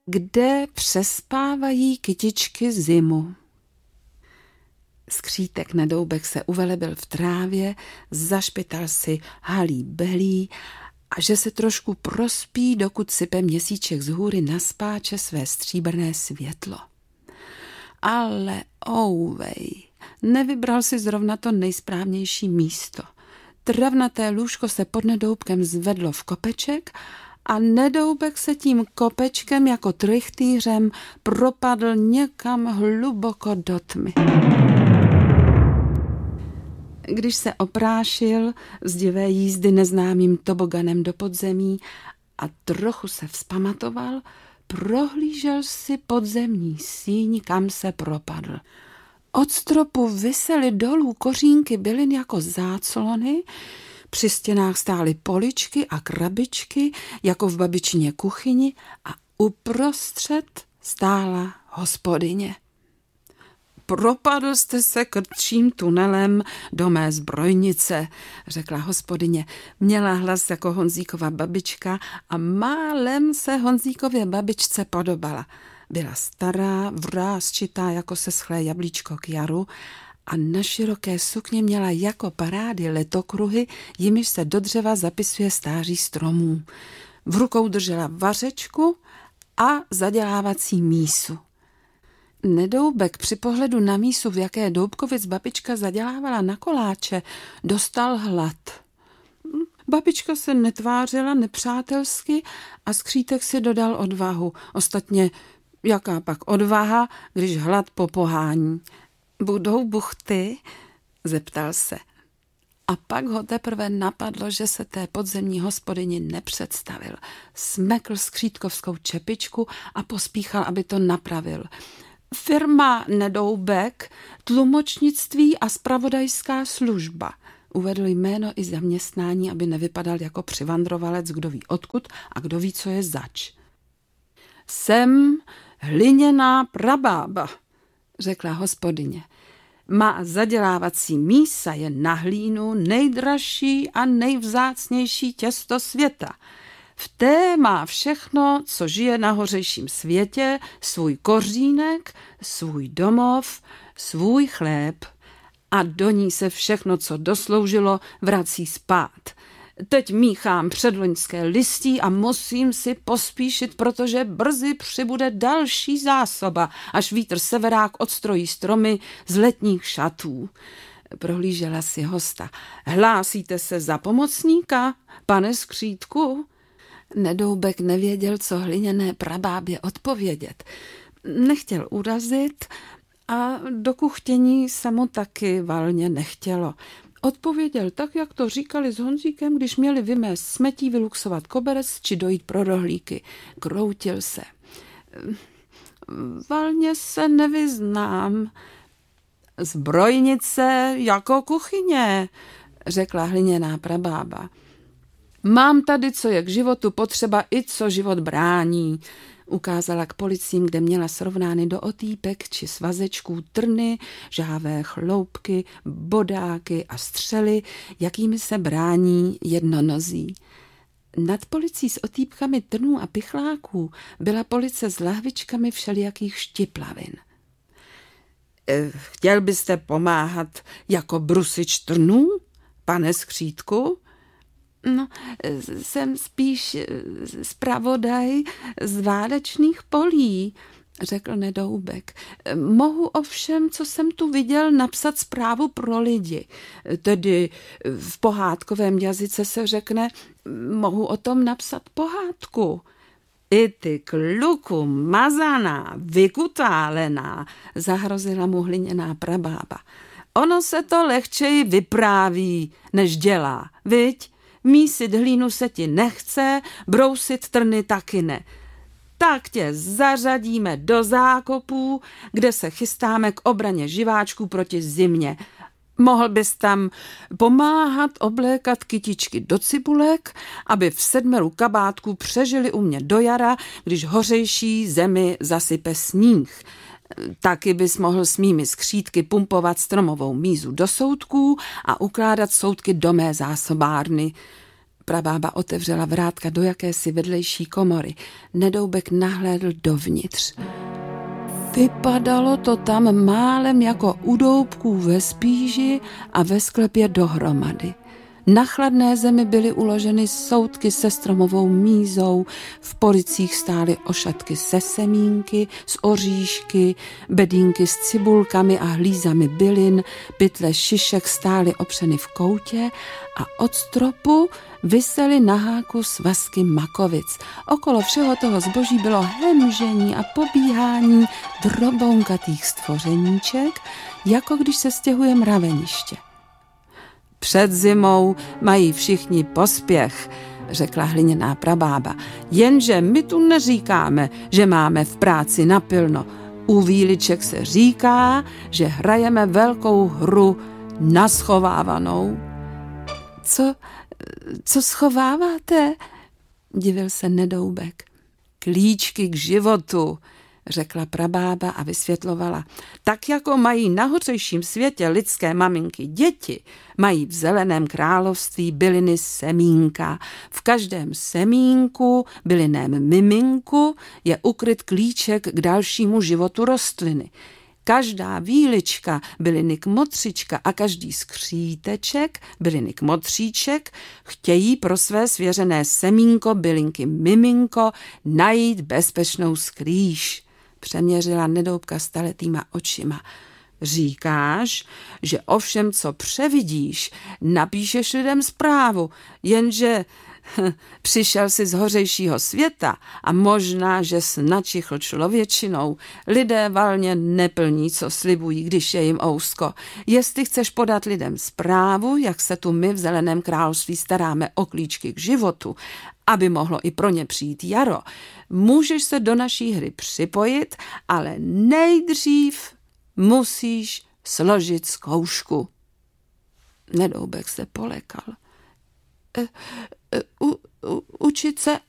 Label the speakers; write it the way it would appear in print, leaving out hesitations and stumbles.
Speaker 1: kde přespávají kytičky zimu. Skřítek Nedoubek se uvelebil v trávě, zašpital si halí belí a že se trošku prospí, dokud sype měsíček z hůry na spáče své stříbrné světlo. Ale ouvej, nevybral si zrovna to nejsprávnější místo. Travnaté lůžko se pod Nedoubkem zvedlo v kopeček a Nedoubek se tím kopečkem jako trychtýřem propadl někam hluboko do tmy. Když se oprášil z divé jízdy neznámým toboganem do podzemí a trochu se vzpamatoval, prohlížel si podzemní síň, kam se propadl. Od stropu visely dolů kořínky bylin jako záclony, při stěnách stály poličky a krabičky, jako v babičině kuchyni, a uprostřed stála hospodyně. Propadl jste se krčím tunelem do mé zbrojnice, řekla hospodyně. Měla hlas jako Honzíkova babička a málem se Honzíkově babičce podobala. Byla stará, vrásčitá jako seschlé jablíčko k jaru a na široké sukně měla jako parády letokruhy, jimiž se do dřeva zapisuje stáří stromů. V rukou držela vařečku a zadělávací mísu. Nedoubek při pohledu na mísu, v jaké Doubkovic babička zadělávala na koláče, dostal hlad. Babička se netvářila nepřátelsky a Skřítek si dodal odvahu. Ostatně, jaká pak odvaha, když hlad popohání? Budou buchty? Zeptal se. A pak ho teprve napadlo, že se té podzemní hospodyni nepředstavil. Smekl skřítkovskou čepičku a pospíchal, aby to napravil. Firma Nedoubek, tlumočnictví a zpravodajská služba. Uvedl jméno i zaměstnání, aby nevypadal jako přivandrovalec, kdo ví odkud a kdo ví, co je zač. Jsem hliněná prabába, řekla hospodyně. Má zadělávací mísa je na hlínu nejdražší a nejvzácnější těsto světa. V té má všechno, co žije na hořejším světě, svůj kořínek, svůj domov, svůj chléb. A do ní se všechno, co dosloužilo, vrací spát. Teď míchám předloňské listí a musím si pospíšit, protože brzy přibude další zásoba, až vítr severák odstrojí stromy z letních šatů. Prohlížela si hosta. Hlásíte se za pomocníka, pane Skřítku? Nedoubek nevěděl, co hliněné prabábě odpovědět. Nechtěl urazit a do kuchtění se mu taky valně nechtělo. Odpověděl tak, jak to říkali s Honzíkem, když měli vymést smetí, vyluxovat koberec či dojít pro rohlíky. Kroutil se. Valně se nevyznám. Zbrojnice jako kuchyně, řekla hliněná prabába. Mám tady, co je k životu potřeba i co život brání. Ukázala k policím, kde měla srovnány do otýpek či svazečků trny, žhávé chloupky, bodáky a střely, jakými se brání jednonozí. Nad policií s otýpkami trnů a pichláků byla police s lahvičkami všelijakých štiplavin. Chtěl byste pomáhat jako brusič trnů, pane Skřítku? No, jsem spíš zpravodaj z válečných polí, řekl Nedoubek. Mohu ovšem, co jsem tu viděl, napsat zprávu pro lidi. Tedy v pohádkovém jazyce se řekne, mohu o tom napsat pohádku. I ty kluku mazaná, vykutálená, zahrozila mu hliněná prabába. Ono se to lehčeji vypráví, než dělá, viď? Mísit hlínu se ti nechce, brousit trny taky ne. Tak tě zařadíme do zákopů, kde se chystáme k obraně živáčků proti zimě. Mohl bys tam pomáhat oblékat kytičky do cibulek, aby v 7 kabátků přežili u mě do jara, když hořejší zemi zasype sníh. Taky bys mohl s mými skřítky pumpovat stromovou mízu do soudků a ukládat soudky do mé zásobárny. prabába otevřela vrátka do jakési vedlejší komory. Nedoubek nahlédl dovnitř. Vypadalo to tam málem jako u doubků ve spíži a ve sklepě dohromady. Na chladné zemi byly uloženy soudky se stromovou mízou, v policích stály ošatky se semínky, s oříšky, bedínky s cibulkami a hlízami bylin, pytle šišek stály opřeny v koutě a od stropu visely na háku svazky makovic. Okolo všeho toho zboží bylo hemžení a pobíhání drobounkatých stvořeníček, jako když se stěhuje mraveniště. Před zimou mají všichni pospěch, řekla hliněná prabába. Jenže my tu neříkáme, že máme v práci napilno. U výliček se říká, že hrajeme velkou hru naschovávanou. Co schováváte? Divil se Nedoubek. Klíčky k životu, řekla prabába a vysvětlovala. Tak jako mají na hořejším světě lidské maminky děti, mají v zeleném království byliny semínka. V každém semínku, bylinném miminku, je ukryt klíček k dalšímu životu rostliny. Každá výlička, byliny kmotřička a každý skříteček, byliny kmotříček, chtějí pro své svěřené semínko, bylinky miminko, najít bezpečnou skrýš. Přeměřila Nedoubka staletýma očima. Říkáš, že o všem, co převidíš, napíšeš lidem zprávu, jenže přišel si z hořejšího světa a možná, že jsi načichl člověčinou. Lidé valně neplní, co slibují, když je jim ousko. Jestli chceš podat lidem zprávu, jak se tu my v Zeleném království staráme o klíčky k životu, aby mohlo i pro ně přijít jaro, můžeš se do naší hry připojit, ale nejdřív musíš složit zkoušku. Nedoubek se polekal. Učit se